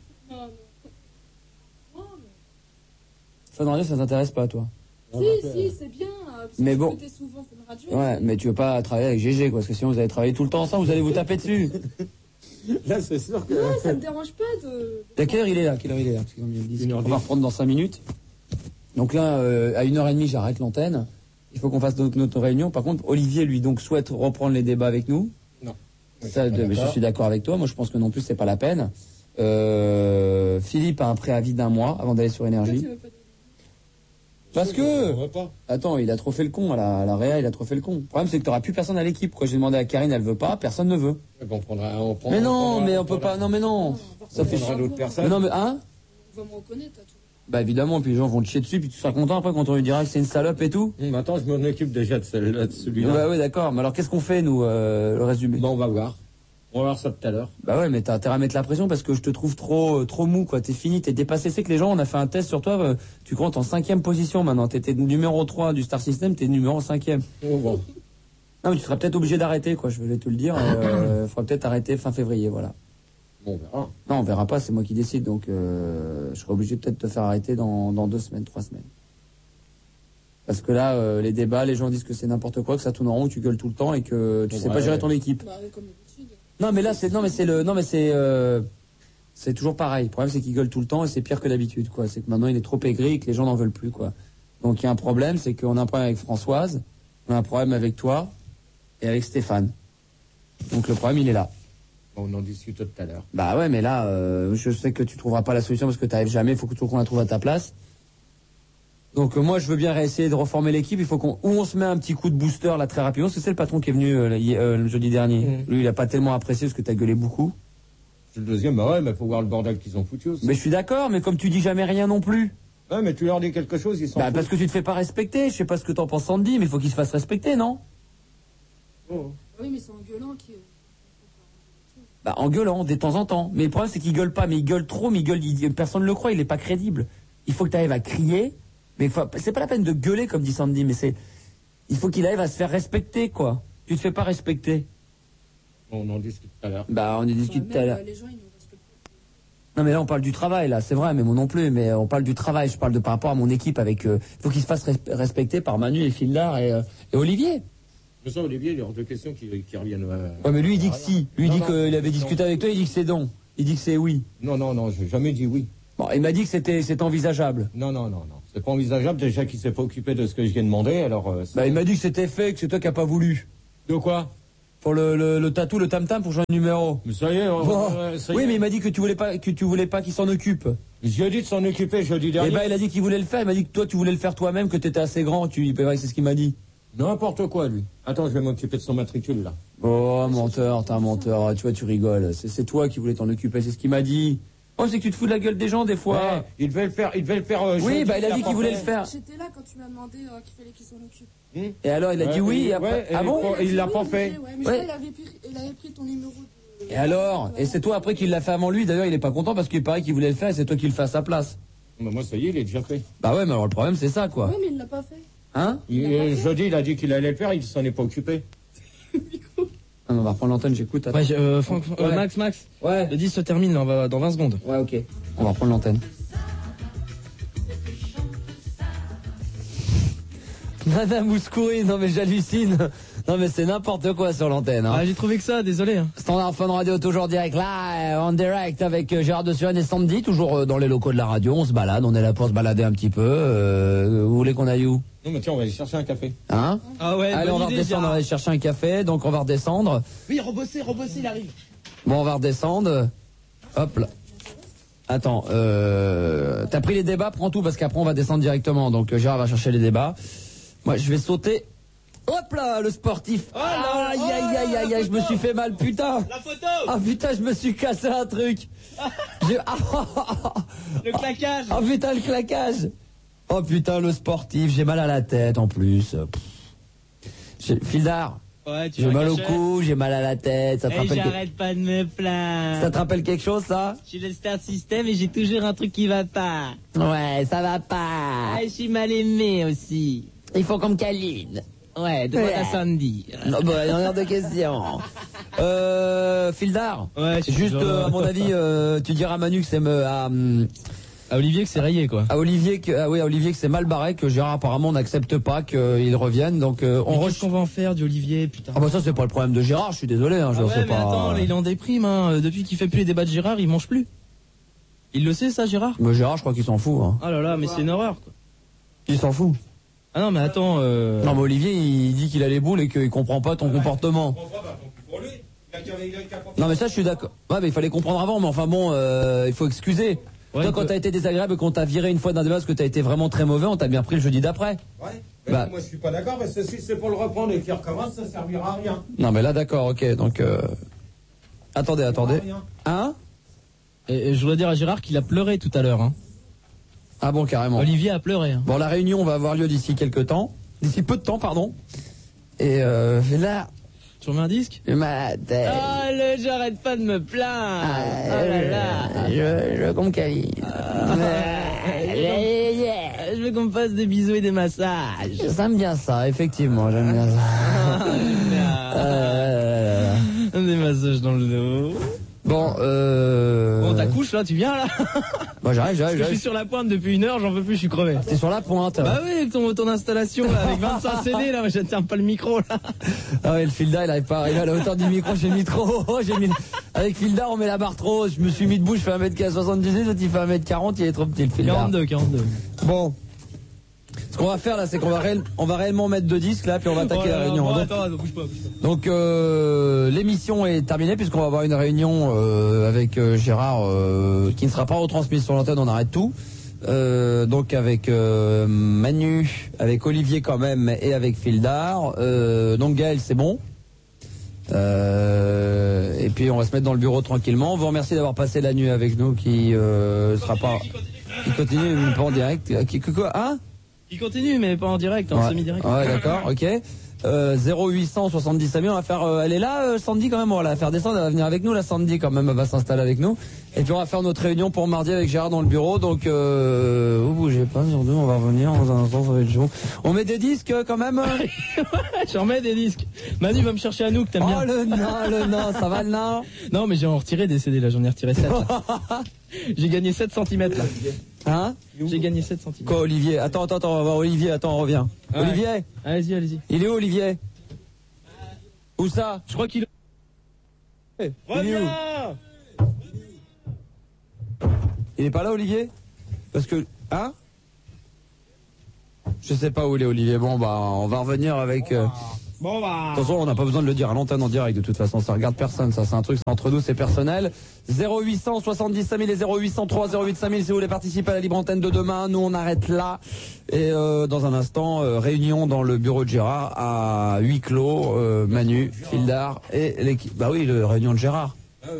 Fun Radio, ça t'intéresse pas, toi? Si, c'est bien. Mais bon. Souvent Fun Radio. Ouais, mais tu veux pas travailler avec GG, quoi, parce que sinon vous allez travailler tout le temps ensemble, vous allez vous taper dessus. Là, c'est sûr que... Non, ça me dérange pas de... À quelle heure il est là? Parce qu'ils ont mis le disque. 1h10. On va reprendre dans 5 minutes. Donc là, à 1h30, j'arrête l'antenne. Il faut qu'on fasse notre réunion. Par contre, Olivier, lui, donc, souhaite reprendre les débats avec nous. Non. Ça, je suis d'accord avec toi. Moi, je pense que non plus, c'est pas la peine. Philippe a un préavis d'1 mois avant d'aller sur Énergie. Parce que... Attends, il a trop fait le con à la Réa, il a trop fait le con. Le problème, c'est que t'auras plus personne à l'équipe. J'ai demandé à Karine, elle veut pas, personne ne veut. Mais non, mais on peut pas... Non, mais non. Ça fait chier. d'autres personnes. Mais non, mais hein? On va me reconnaître, à tout. Bah évidemment, puis les gens vont te chier dessus, puis tu seras content après quand on lui dira que c'est une salope et tout. Attends, je m'en occupe déjà de celui-là. Bah oui, d'accord. Mais alors qu'est-ce qu'on fait, nous, le reste du... Bon, on va voir. On va voir ça tout à l'heure. Bah ouais, mais t'as intérêt à mettre la pression parce que je te trouve trop mou, quoi. T'es fini, t'es dépassé. C'est que les gens, on a fait un test sur toi, tu comptes en 5e position maintenant. T'étais numéro 3 du Star System, t'es numéro 5e. Oh, bon. Non, mais tu seras peut-être obligé d'arrêter, quoi. Je vais te le dire. Faudra peut-être arrêter fin février, voilà. Bon, on verra. Non, on verra pas, c'est moi qui décide, donc je serai obligé peut-être de te faire arrêter dans 2 semaines, 3 semaines. Parce que là, les débats, les gens disent que c'est n'importe quoi, que ça tourne en rond, que tu gueules tout le temps et que tu sais pas gérer ton équipe. Bah, comme d'habitude. Non, mais là, c'est toujours pareil. Le problème, c'est qu'il gueule tout le temps et c'est pire que d'habitude, quoi. C'est que maintenant, il est trop aigri et que les gens n'en veulent plus, quoi. Donc, il y a un problème, c'est qu'on a un problème avec Françoise, on a un problème avec toi et avec Stéphane. Donc, le problème, il est là. On en discute tout à l'heure. Bah ouais, mais là, je sais que tu trouveras pas la solution parce que t'arrives jamais, il faut que qu'on la trouve à ta place. Donc moi, je veux bien réessayer de reformer l'équipe. Il faut on se met un petit coup de booster là très rapidement, parce que c'est le patron qui est venu le jeudi dernier. Lui, il a pas tellement apprécié parce que t'as gueulé beaucoup. C'est le deuxième, bah ouais, mais faut voir le bordel qu'ils ont foutu aussi. Mais je suis d'accord, mais comme tu dis jamais rien non plus. Ouais, mais tu leur dis quelque chose, ils s'en foutent. Parce que tu te fais pas respecter. Je sais pas ce que t'en penses, Sandy, mais il faut qu'il se fasse respecter, non? Oui, mais c'est en gueulant qui... Bah en gueulant, de temps en temps. Mais le problème, c'est qu'il gueule pas, mais il gueule trop, mais personne ne le croit, il est pas crédible. Il faut que tu arrives à crier, mais c'est pas la peine de gueuler comme dit Sandy, mais il faut qu'il arrive à se faire respecter, quoi. Tu te fais pas respecter. On en discute tout à l'heure. Bah on en discute tout à l'heure. Les gens, ils nous respectent Non mais là on parle du travail là, c'est vrai, mais moi non plus, mais on parle du travail, je parle de par rapport à mon équipe avec faut qu'il se fasse respecter par Manu et Fildar et Olivier. Mais ça, Olivier, il est hors de question qu'il revienne. Ouais mais lui il dit que si, lui il dit qu'il avait discuté avec toi, il dit que c'est non, il dit que c'est oui. Non, j'ai jamais dit oui. Bon, il m'a dit que c'était envisageable. Non, c'est pas envisageable déjà qu'il s'est pas occupé de ce que je viens de demander, alors... il m'a dit que c'était fait, que c'est toi qui n'as pas voulu. De quoi? Pour le tatou, le tam-tam pour changer le numéro. Mais ça y est, oui, mais il m'a dit que tu voulais pas qu'il s'en occupe. Je lui ai dit de s'en occuper jeudi dernier. Eh ben, il a dit qu'il voulait le faire. Il m'a dit que toi, tu voulais le faire toi-même, que t'étais assez grand. C'est ce qu'il m'a dit. N'importe quoi, lui. Attends, je vais m'occuper de son matricule, là. Oh, menteur, t'es un menteur. Tu vois, tu rigoles. C'est toi qui voulais t'en occuper. C'est ce qu'il m'a dit. Oh, c'est que tu te fous de la gueule des gens, des fois. Ouais, il devait le faire. Oui, il a dit qu'il voulait le faire. J'étais là quand tu m'as demandé qu'il fallait qu'il s'en occupe. Et alors, il a dit oui. Et après... Ah bon? Il l'a pas fait. Ouais, mais je crois qu'il avait pris ton numéro de... Et alors? Et c'est toi après qu'il l'a fait avant lui. D'ailleurs, il est pas content parce qu'il paraît qu'il voulait le faire et c'est toi qui le fais à sa place. Mais moi, ça y est, il est déjà fait. Bah ouais, mais alors le problème, c'est ça, quoi. Oui, mais il l'a pas fait. Hein? Jeudi, il a dit qu'il allait le faire, il s'en est pas occupé. On va reprendre l'antenne, j'écoute. Ouais, Franck, ouais. Max. Ouais. Le 10 se termine là, dans 20 secondes. Ouais, ok. On va reprendre l'antenne. Madame Mouskouri, non mais j'hallucine. Non mais c'est n'importe quoi sur l'antenne. Hein. Ah, j'ai trouvé que ça, désolé. Hein. Standard Fun Radio, toujours direct là, en direct avec Gérard de Suren et Sandy, toujours dans les locaux de la radio. On se balade, on est là pour se balader un petit peu. Vous voulez qu'on aille où? Non mais tiens, on va aller chercher un café. Hein? Ah ouais, allez, on va redescendre, on va aller chercher un café, donc on va redescendre. Oui, rebosser, il arrive. Bon, on va redescendre. Hop là. Attends, t'as pris les débats, prends tout parce qu'après on va descendre directement. Donc Gérard va chercher les débats. Moi, je vais sauter. Hop là, le sportif. Oh là, Aïe, je me suis fait mal, putain. La photo. Ah putain, je me suis cassé un truc. Le claquage. Ah putain, le claquage. Oh putain, le sportif, j'ai mal à la tête en plus. Fildar. Ouais, j'ai mal au cou, j'ai mal à la tête. Ça te rappelle j'arrête pas de me plaindre. Ça te rappelle quelque chose, ça? Je suis le Star System et j'ai toujours un truc qui va pas. Ouais, ça va pas. Ah, je suis mal aimé aussi. Il faut qu'on me câline. Ouais, demande à Sandy. Non, bah, il y en a de questions. Fildar. Ouais, juste, à mon avis, tu diras à Manu que c'est à Olivier que c'est rayé, quoi. À Olivier que, à Olivier que c'est mal barré, que Gérard apparemment n'accepte pas qu'il revienne, donc qu'est-ce qu'on va en faire du Olivier, putain. Ah bah ça c'est pas le problème de Gérard, je suis désolé, hein, je sais pas. Attends, là, il est en déprime, hein. Depuis qu'il fait plus les débats de Gérard, il mange plus. Il le sait, ça, Gérard? Mais Gérard, je crois qu'il s'en fout, hein. Oh là là, mais c'est une horreur, quoi. Il s'en fout. Ah non, mais attends, Non, mais Olivier, il dit qu'il a les boules et qu'il comprend pas ton comportement. Non, mais ça, je suis d'accord. Ouais, mais il fallait comprendre avant, mais enfin bon, il faut excuser. Ouais, toi, quand t'as été désagréable et qu'on t'a viré une fois d'un débat parce que t'as été vraiment très mauvais, on t'a bien pris le jeudi d'après. Ouais. Moi, je suis pas d'accord parce que si c'est pour le reprendre et qu'il recommence, ça servira à rien. Non, mais là, d'accord, ok. Donc, attendez. Hein? Et je voudrais dire à Gérard qu'il a pleuré tout à l'heure, hein. Ah bon, carrément. Olivier a pleuré. Hein. Bon, la réunion va avoir lieu d'ici peu de temps, pardon. Et là... Tu remets un disque? Ma tête. Oh, j'arrête pas de me plaindre. Oh là là. Je veux qu'on me câline. Je veux qu'on me fasse des bisous et des massages. J'aime bien ça, effectivement, j'aime bien ça. Des massages dans le dos. Bon, Bon, t'accouches là, tu viens là? Bah j'arrive. Je suis sur la pointe depuis 1 heure, j'en peux plus, je suis crevé. T'es sur la pointe? Bah oui, ton installation là, avec 25 CD là, je ne tiens pas le micro là. Ah ouais, le Fildar il arrive pas à arriver à la hauteur du micro, j'ai mis trop. Avec Fildar on met la barre trop haute, je me suis mis debout, je fais 1m78, l'autre il fait 1m40, il est trop petit le Fildar. 42. Bon. Ce qu'on va faire là, c'est qu'on va réellement mettre 2 disques là, puis on va attaquer la réunion. Bon, attends, bouge pas. Donc l'émission est terminée puisqu'on va avoir une réunion avec Gérard qui ne sera pas retransmise sur l'antenne, on arrête tout. Donc avec Manu, avec Olivier quand même et avec Fildar. Donc Gaël c'est bon. Et puis on va se mettre dans le bureau tranquillement. On vous remercie d'avoir passé la nuit avec nous qui continue mais pas en direct. Quoi hein? Il continue, mais pas en direct, en semi-direct. Ouais, d'accord, ok. 0800 70 5000, on va faire, elle est là, Sandy quand même, on va la faire descendre, elle va venir avec nous, la Sandy quand même, elle va s'installer avec nous. Et puis on va faire notre réunion pour mardi avec Gérard dans le bureau, donc vous bougez pas, sur deux, on va revenir, dans un instant ça va être chaud. On met des disques quand même. J'en mets des disques. Manu va me chercher à nous que t'aimes bien. Oh le nain, ça va le nain? Non mais j'ai en retiré des CD là, j'en ai retiré 7. J'ai gagné 7 cm là. Hein? J'ai gagné 7 cm. Quoi Olivier? Attends, on va voir Olivier, attends, on revient. Ouais. Olivier? Allez-y. Il est où Olivier? Où ça? Je crois qu'il... Il est où? Il est pas là Olivier? Parce que... Hein? Je sais pas où il est Olivier. Bon bah on va revenir avec... Bon bah... De toute façon, on n'a pas besoin de le dire à l'antenne en direct, de toute façon, ça regarde personne, ça, c'est un truc, c'est entre nous, c'est personnel. 0800 70 5000 et 0803 08 5000 si vous voulez participer à la libre antenne de demain. Nous, on arrête là. Et dans un instant, réunion dans le bureau de Gérard à huis clos, Manu, Fildar et l'équipe. Bah oui, le réunion de Gérard.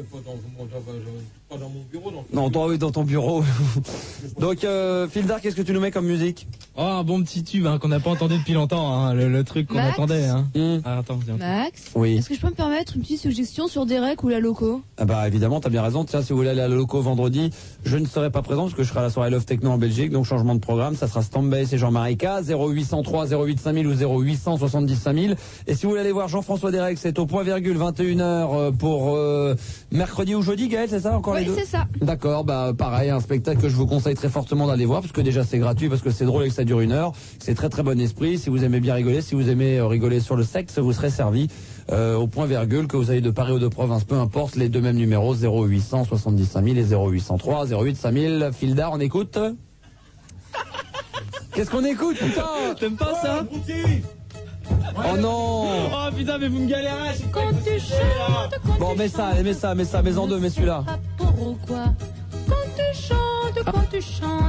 Pas dans mon bureau, donc. Non, toi, oui, dans ton bureau. Donc, Fildar, qu'est-ce que tu nous mets comme musique? Oh, un bon petit tube qu'on n'a pas entendu depuis longtemps, hein, le truc qu'on Max attendait. Hein. Ah, attends, viens. Max, Oui. est-ce que je peux me permettre une petite suggestion sur Derek ou la Loco? Ah bah évidemment, t'as bien raison. Tiens, si vous voulez aller à la Loco vendredi, je ne serai pas présent parce que je serai à la soirée Love Techno en Belgique, donc changement de programme, ça sera Stambase et Jean-Marie K, 0803 08 5000 ou 0800 70 5000. Et si vous voulez aller voir Jean-François Derek, c'est au point virgule 21h pour mercredi ou jeudi, Gaël, c'est ça encore les deux? Oui, c'est ça. D'accord, bah pareil, un spectacle que je vous conseille très fortement d'aller voir parce que déjà c'est gratuit, parce que c'est drôle et que ça dure 1 heure. C'est très très bon esprit. Si vous aimez bien rigoler, si vous aimez rigoler sur le sexe, vous serez servi au point virgule, que vous ayez de Paris ou de province, peu importe, les deux mêmes numéros, 0800 70 5000 et 0803 08 5000. Fildar, on écoute? Qu'est-ce qu'on écoute, putain? T'aimes pas ça? Oh non! Oh putain, mais vous me galérez! Quand tu chantes, quand Bon, mets ça, mets en deux, mets celui-là. Pourquoi? Quand tu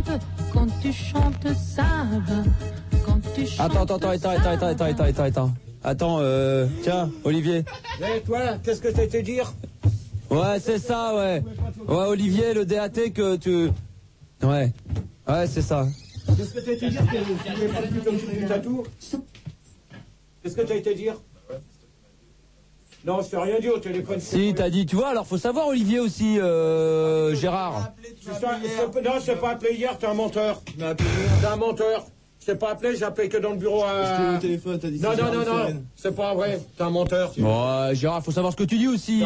chantes, ça va. Quand tu chantes. Attends. Attends, tiens, Olivier. Mais toi, qu'est-ce que t'as été dire? Ouais, c'est ça, ouais. Ouais, Olivier, le DAT que tu... Ouais, c'est ça. Qu'est-ce que t'as été dire? Tu voulais pas plus comme du tatou? Qu'est-ce que t'as été dire? Non, je t'ai rien dit au téléphone. Si, t'as dit, tu vois, alors faut savoir Olivier aussi, Gérard. Non, je t'ai pas appelé hier, t'es un menteur. T'es un menteur. Je t'ai pas appelé, j'ai appelé que dans le bureau à... Je t'ai au téléphone, t'as dit Non, c'est pas vrai, t'es un menteur. Bon, Gérard, faut savoir ce que tu dis aussi.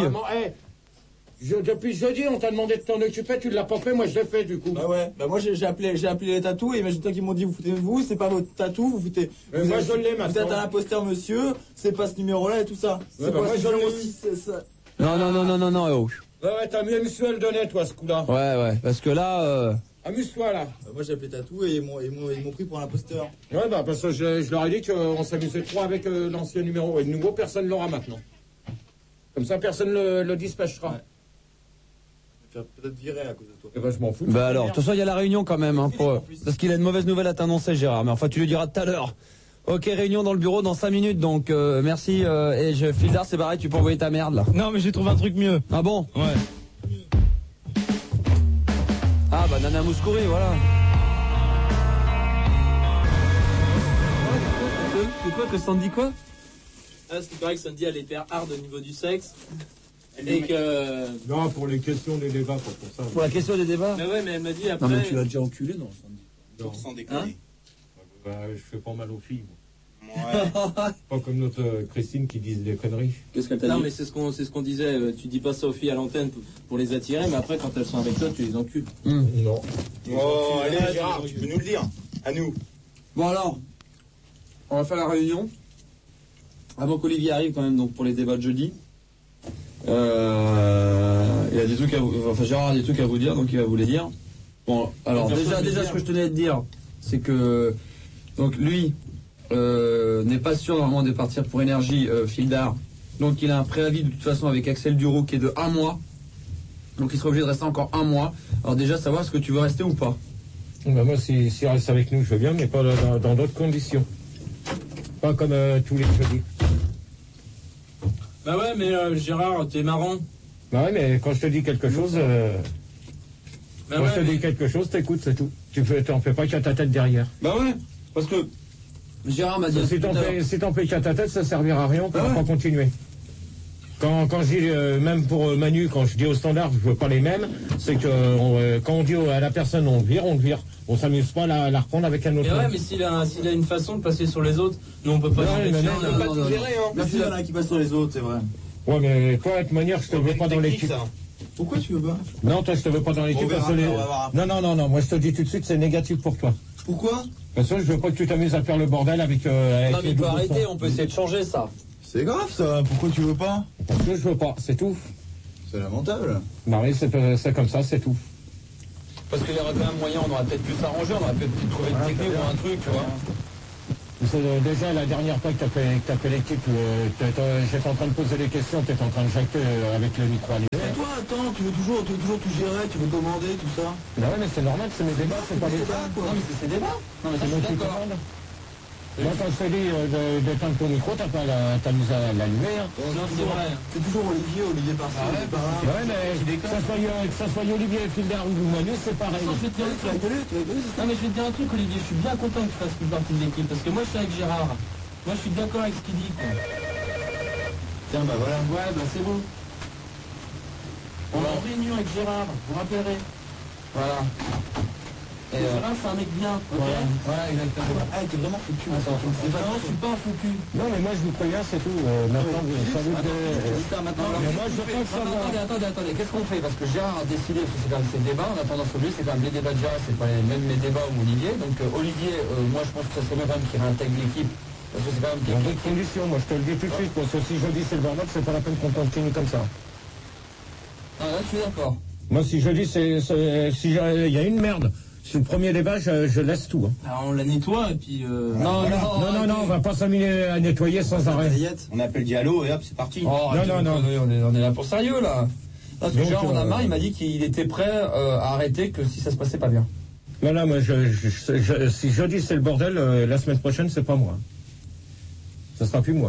Depuis jeudi, on t'a demandé de t'en occuper, tu l'as pas fait, moi je l'ai fait du coup. Bah ouais, bah moi j'ai appelé les tatous et imagine-toi qu'ils m'ont dit vous foutez de vous, c'est pas votre tatou, vous foutez. Moi je l'ai maintenant. Vous êtes un imposteur monsieur, c'est pas ce numéro-là et tout ça. Ouais, bah moi je l'ai aussi, c'est ça. Non, oh. Ouais, t'as mieux amusé à le donner toi ce coup-là. Ouais, parce que là... Amuse-toi là. Bah, moi j'ai appelé tatou et ils m'ont pris pour un imposteur. Ouais, bah parce que je leur ai dit qu'on s'amusait trop avec l'ancien numéro et le nouveau personne l'aura maintenant. Comme ça personne le dispatchera. Ouais. Peut-être virer à cause de toi. Eh ben, je m'en fous. Bah alors, de toute façon, il y a la réunion quand même, hein, parce qu'il a une mauvaise nouvelle à t'annoncer, Gérard. Mais enfin, tu lui diras tout à l'heure. Ok, réunion dans le bureau dans 5 minutes, donc merci. Fildar, c'est pareil, tu peux envoyer ta merde là. Non, mais j'ai trouvé un truc mieux. Ah bon? Ouais. Ah bah Nana Mouskouri, voilà. C'est quoi que Sandy quoi? Ah, c'est pareil que Sandy elle est hyper hard au niveau du sexe. Et que... Non, pour les questions des débats, pas pour ça. Pour la question des débats? Mais ouais, mais elle m'a dit après... Non mais tu l'as déjà enculé non Sandy? Non. Sans déconner. Bah, je fais pas mal aux filles. Ouais. Pas comme notre Christine qui disent des conneries. Qu'est-ce qu'elle t'a dit? Non mais c'est ce qu'on disait, tu dis pas ça aux filles à l'antenne pour les attirer, mais après quand elles sont avec toi, tu les encules. Non. Oh, allez Gérard, tu peux nous le dire. À nous. Bon alors, on va faire la réunion. Avant qu'Olivier arrive quand même, donc pour les débats de jeudi. Il a des trucs à vous... Enfin, Gérard a des trucs à vous dire, donc il va vous les dire. Bon, alors déjà ce que je tenais à te dire, c'est que... Donc lui... n'est pas sûr normalement de partir pour Énergie, Fildar. Donc il a un préavis de toute façon avec Axel Duro qui est de 1 mois. Donc il sera obligé de rester encore 1 mois. Alors déjà savoir est-ce que tu veux rester ou pas. Bah moi s'il reste avec nous je veux bien, mais pas dans d'autres conditions. Pas comme tous les jeudis. Bah ouais mais Gérard, t'es marrant. Bah ouais mais quand je te dis quelque chose, quand je te dis quelque chose, t'écoutes, c'est tout. T'en fais pas qu'à ta tête derrière. Bah ouais, parce que Gérard m'a dit Si t'en fais qu'à ta tête, ça servira à rien, on pourra pas continuer. Quand je dis, même pour Manu, quand je dis au standard, je veux pas les mêmes, c'est que quand on dit à la personne on le vire. On s'amuse pas à la reprendre avec un autre. Ouais, mais s'il a une façon de passer sur les autres, nous on peut pas. On peut pas tout gérer, hein. Là, il y en a qui passe sur les autres, c'est vrai. Ouais, mais toi, de toute manière, je te veux pas dans l'équipe. Pourquoi tu veux pas? Non, toi, je te veux pas dans l'équipe parce que Non, moi je te dis tout de suite, c'est négatif pour toi. Pourquoi? Parce que je veux pas que tu t'amuses à faire le bordel avec non, mais il peut arrêter, on peut essayer de changer ça. C'est grave ça, pourquoi tu veux pas? Parce que je veux pas, c'est tout. C'est lamentable. Bah oui, c'est comme ça, c'est tout. Parce qu'il y aurait quand même moyen, on aurait peut-être pu s'arranger, on aurait peut-être pu trouver une technique ou un truc, tu vois. Déjà, la dernière fois que t'as fait l'équipe, j'étais en train de poser des questions, t'étais en train de jacter avec le micro allumé. Et toi, attends, tu veux toujours tout gérer, tu veux commander, tout ça. Bah ouais, mais c'est normal, c'est mes débats, c'est pas des débats. Non, mais c'est ses débats. Non, mais c'est moi qui commande. Moi, quand je t'ai dit d'éteindre ton micro, t'as pas t'amuser à l'allumer. Non, c'est vrai. C'est toujours Olivier par-ci, par là. Ouais, mais que ça soit Olivier Filder ou Manu, c'est pareil. Non, mais je vais te dire un truc, Olivier, je suis bien content que tu fasses plus partie de l'équipe, parce que moi je suis avec Gérard. Moi je suis d'accord avec ce qu'il dit, quoi. Tiens, bah voilà. Ouais, bah c'est bon. On est en réunion avec Gérard, vous vous rappellerez. Voilà. Et Gérard, c'est un mec bien, ok? Voilà, exactement. Ah, t'es vraiment foutu. Non, je suis pas un foutu. Non, mais moi je vous préviens, c'est tout. Maintenant, vous savez que. Mais moi je veux pas le savoir. Attendez, qu'est-ce qu'on fait? Parce que Gérard a décidé, parce que c'est quand même ses débats, en attendant sur lui, c'est quand même les débats de Gérard, c'est pas les mêmes mes débats ou Olivier. Donc Olivier, moi je pense que ça serait bien quand même qu'il réintègre l'équipe. Parce que c'est quand même dans d'autres conditions, moi je te le dis tout de suite, parce que si je dis c'est le bordel, c'est pas la peine qu'on continue comme ça. Ah là, je suis d'accord. Moi si je dis si il y a une merde. Sur le premier débat, je laisse tout. Hein. Alors on la nettoie et puis... Non, on va pas s'amuser à nettoyer sans arrêt. On appelle Diallo et hop, c'est parti. Oh, non. On est là pour sérieux, là. Parce que Gérard, on a marre, il m'a dit qu'il était prêt à arrêter que si ça se passait pas bien. Non, moi, si je dis c'est le bordel, la semaine prochaine, c'est pas moi. Ça sera plus moi.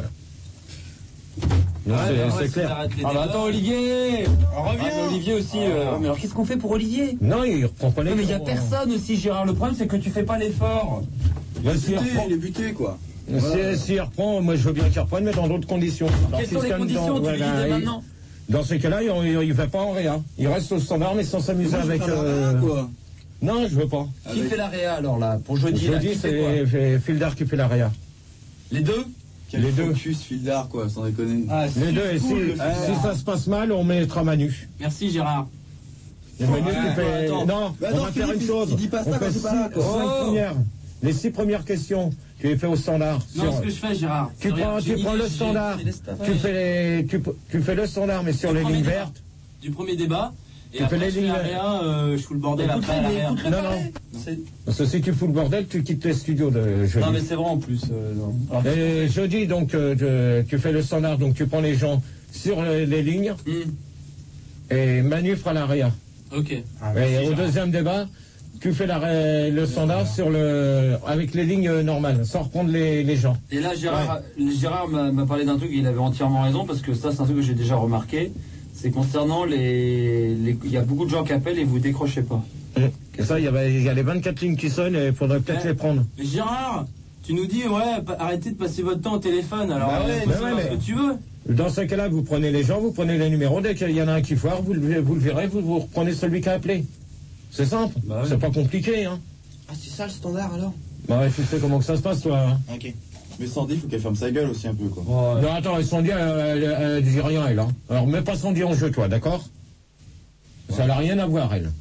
Non, c'est clair. Ah bah attends, Olivier, reviens. Olivier aussi. Mais alors qu'est-ce qu'on fait pour Olivier? Non, il reprend pas les. Non, mais il y a personne aussi, Gérard. Le problème, c'est que tu fais pas l'effort. Il est buté, quoi. S'il reprend, moi je veux bien qu'il reprenne, mais dans d'autres conditions. Quelles sont les conditions? Tu lui dis maintenant. Dans ces cas-là, il va pas en réa. Il reste au standard, mais sans s'amuser avec. Non, je veux pas. Qui fait la réa alors là pour jeudi? Jeudi, c'est Fildar qui fait la réa. Les deux? Les deux. Focus, Fildar, quoi, sans déconner. Ah, les deux, et si ça se passe mal, on mettra Manu. Merci Gérard. Et Manu qui fait... Non, on va faire une chose. Il dit pas ça quand c'est pas là, quoi. Les 6 premières questions, tu les fais au standard. Non, ce que je fais, Gérard. Tu prends le standard. Tu fais le standard, mais sur les lignes vertes. Du premier débat. Et tu après, fais les lignes. je fous le bordel après la réa. Non. Parce que si tu fous le bordel, tu quittes les studios de jeudi. Non, mais c'est vrai en plus. Et jeudi, donc, tu fais le standard, donc tu prends les gens sur les lignes. Et Manu fera la réa. Ok. Et au deuxième débat, tu fais le standard avec les lignes normales, sans reprendre les gens. Et là, Gérard m'a parlé d'un truc, il avait entièrement raison, parce que ça, c'est un truc que j'ai déjà remarqué. C'est concernant il y a beaucoup de gens qui appellent et vous décrochez pas. Et ça, il y a les 24 lignes qui sonnent et il faudrait peut-être les prendre. Mais Gérard, tu nous dis, arrêtez de passer votre temps au téléphone, alors fais ce que tu veux. Dans ce cas-là, vous prenez les gens, vous prenez les numéros, dès qu'il y en a un qui foire, vous le verrez, vous reprenez celui qui a appelé. C'est simple, c'est pas compliqué. Hein. Ah, c'est ça le standard alors? Bah ouais, tu sais comment que ça se passe, toi. Hein. Ok. Mais Sandy, il faut qu'elle ferme sa gueule aussi un peu, quoi. Non, attends, Sandy, elle dit rien, elle. Hein. Alors, mets pas Sandy en jeu, toi, d'accord? Ça n'a rien à voir, elle.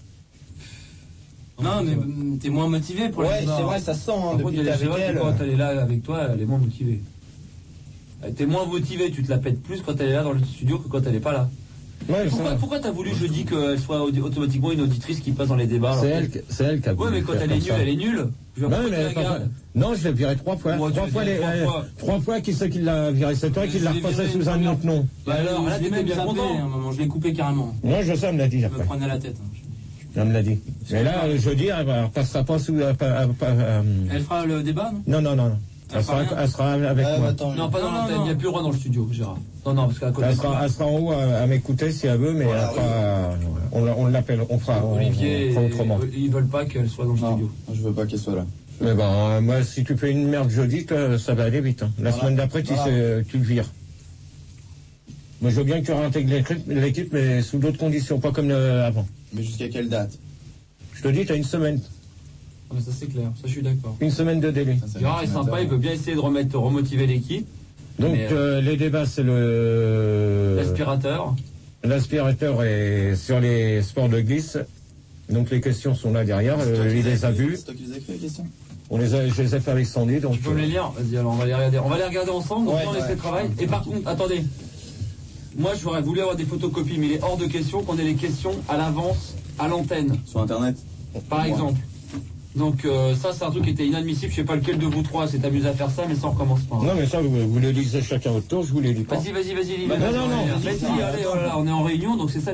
Non, mais t'es moins motivé pour les c'est vrai, ça sent, hein, depuis que avec elle. Quand elle est là avec toi, elle est moins motivée. T'es moins motivé, tu te la pètes plus quand elle est là dans le studio que quand elle est pas là. Ouais, pourquoi t'as voulu jeudi qu'elle soit automatiquement une auditrice qui passe dans les débats? C'est elle qui a voulu. Ouais, mais quand elle est nulle, non, je l'ai virée 3 fois. Trois fois, qui c'est qui l'a virée? C'est toi qui l'a repassé sous un autre nom. Bah alors, là, t'étais bien content. Je l'ai coupé carrément. Moi, je sais, elle me l'a dit après. Je me prenais la tête. Elle me l'a dit. Mais là, jeudi, elle ne passera pas sous... Elle fera le débat, non? Non. Elle sera avec moi. Non, pas dans l'antenne, il n'y a plus le droit dans le studio, Gérard. Non, parce qu'à côté... Elle sera en haut à m'écouter si elle veut, mais on l'appelle, on fera Olivier, autrement. Ils veulent pas qu'elle soit dans le studio. Je veux pas qu'elle soit là. Mais bon, moi, si tu fais une merde jeudi, toi, ça va aller vite. Hein. La semaine d'après, tu le vires. Moi, je veux bien que tu réintègres l'équipe, mais sous d'autres conditions, pas comme avant. Mais jusqu'à quelle date? Je te dis, tu as une semaine. Ah, mais ça c'est clair, ça je suis d'accord. Une semaine de délai. Gérard est sympa, il peut bien essayer de remotiver l'équipe. Donc, les débats, c'est l'aspirateur. L'aspirateur est sur les sports de glisse. Donc, les questions sont là derrière. Il les a vues. C'est toi qui les as écrits, les questions? Je les ai fait avec Sandy. Donc, tu peux me les lire? Vas-y, alors on va les regarder. On va les regarder ensemble, donc on laisse le travail. Et par contre, attendez. Moi, j'aurais voulu avoir des photocopies, mais il est hors de question qu'on ait les questions à l'avance, à l'antenne. Sur Internet? Par exemple. Donc ça, c'est un truc qui était inadmissible. Je sais pas lequel de vous trois s'est amusé à faire ça, mais ça, on recommence pas. Non, mais ça, vous le lisez chacun votre tour, je vous les lis pas. Vas-y, lis. Non. Vas-y, allez, oh là là, on est en réunion, donc c'est ça.